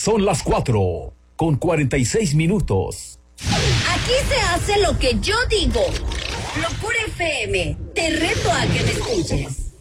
Son las 4:46. Aquí se hace lo que yo digo. Locura FM, te reto a que me escuches.